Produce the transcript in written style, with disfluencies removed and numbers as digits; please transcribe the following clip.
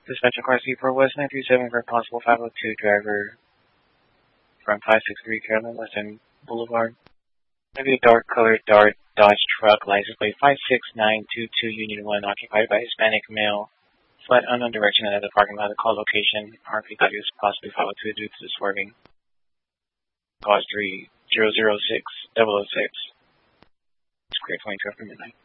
Dispatch car C4 West 937 for a possible 502 driver from 563 Carolyn Western Boulevard. Maybe a dark colored Dodge truck, license plate 56922, Union 1, occupied by Hispanic male. Flat unknown direction at the parking lot. The call location, RPW is possibly 502 due to the swerving. Cause 3006 006. It's clear 22 after midnight.